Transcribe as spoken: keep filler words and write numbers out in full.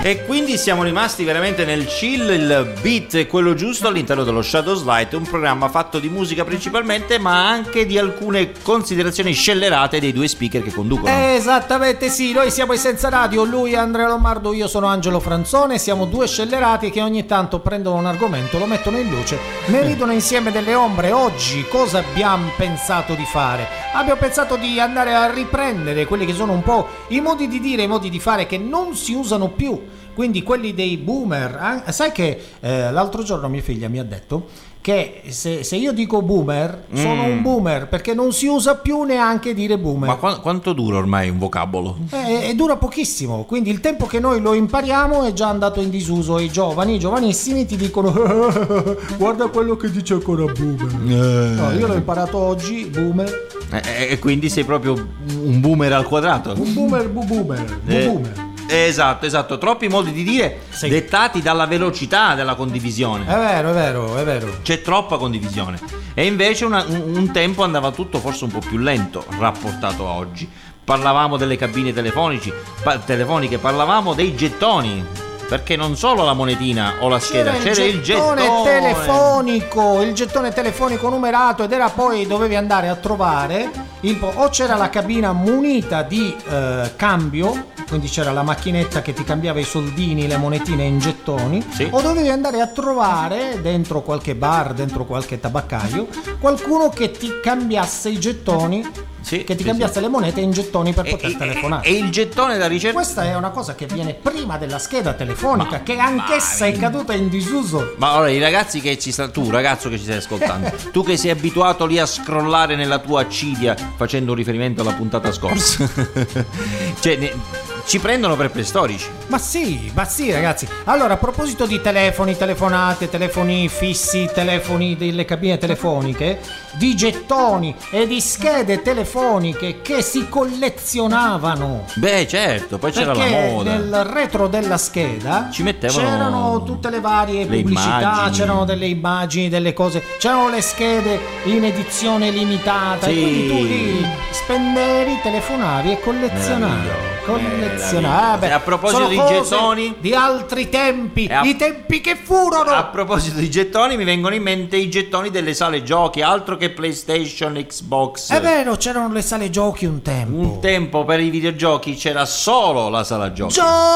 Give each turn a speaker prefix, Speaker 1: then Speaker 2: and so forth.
Speaker 1: E quindi siamo rimasti veramente nel chill, il beat è quello giusto all'interno dello Shadows Light, un programma fatto di musica principalmente, ma anche di alcune considerazioni scellerate dei due speaker che conducono.
Speaker 2: Esattamente sì, noi siamo i Senza Radio, lui è Andrea Lombardo, io sono Angelo Franzone, siamo due scellerati che ogni tanto prendono un argomento, lo mettono in luce, ne ridono insieme delle ombre. Oggi cosa abbiamo pensato di fare? Abbiamo pensato di andare a riprendere quelli che sono un po' i modi di dire, i modi di fare che non si usano più. Quindi quelli dei boomer. Sai che eh, l'altro giorno mia figlia mi ha detto che se, se io dico boomer sono mm. un boomer, perché non si usa più neanche dire boomer.
Speaker 1: Ma qu- quanto dura ormai un vocabolo?
Speaker 2: Eh, dura pochissimo, quindi il tempo che noi lo impariamo è già andato in disuso. I giovani, i giovanissimi ti dicono guarda quello che dice ancora boomer. Eh. No, io l'ho imparato oggi, boomer.
Speaker 1: E eh, quindi sei proprio un boomer al quadrato?
Speaker 2: Un boomer, bu boomer, bu
Speaker 1: eh.
Speaker 2: boomer.
Speaker 1: Esatto, esatto, troppi modi di dire sì. dettati dalla velocità della condivisione.
Speaker 2: È vero, è vero, è vero.
Speaker 1: C'è troppa condivisione. E invece una, un, un tempo andava tutto forse un po' più lento rapportato a oggi. Parlavamo delle cabine telefonici, pa- telefoniche, parlavamo dei gettoni. Perché non solo la monetina o la scheda, c'era, c'era il gettone,
Speaker 2: il gettone telefonico, il gettone telefonico numerato, ed era poi dovevi andare a trovare il po- o c'era la cabina munita di eh, cambio, quindi c'era la macchinetta che ti cambiava i soldini, le monetine in gettoni,
Speaker 1: sì.
Speaker 2: o dovevi andare a trovare dentro qualche bar, dentro qualche tabaccaio, qualcuno che ti cambiasse i gettoni. Sì, che ti sì, cambiasse sì. le monete in gettoni per poter
Speaker 1: e,
Speaker 2: telefonare.
Speaker 1: E, e il gettone da ricerca?
Speaker 2: Questa è una cosa che viene prima della scheda telefonica, ma, che anch'essa ma, è caduta in disuso.
Speaker 1: Ma ora i ragazzi che ci sta, tu ragazzo che ci stai ascoltando, tu che sei abituato lì a scrollare nella tua accidia facendo un riferimento alla puntata scorsa, cioè ne, ci prendono per preistorici.
Speaker 2: Ma sì, ma sì ragazzi. Allora, a proposito di telefoni, telefonate, telefoni fissi, telefoni delle cabine telefoniche, di gettoni e di schede telefoniche che si collezionavano.
Speaker 1: Beh certo, poi c'era
Speaker 2: perché
Speaker 1: la moda.
Speaker 2: Nel retro della scheda
Speaker 1: ci mettevano
Speaker 2: c'erano tutte le varie le pubblicità,
Speaker 1: immagini.
Speaker 2: C'erano delle immagini, delle cose, c'erano le schede in edizione limitata, sì. E quindi tu lì spendevi, telefonavi e collezionavi. Collezionavi.
Speaker 1: Ah, a proposito di gettoni,
Speaker 2: di altri tempi,
Speaker 1: a...
Speaker 2: i tempi che furono.
Speaker 1: A proposito di gettoni, mi vengono in mente i gettoni delle sale giochi, altro che PlayStation, Xbox.
Speaker 2: È vero, c'erano le sale giochi un tempo.
Speaker 1: Un tempo per i videogiochi c'era solo la sala giochi.
Speaker 2: Gio-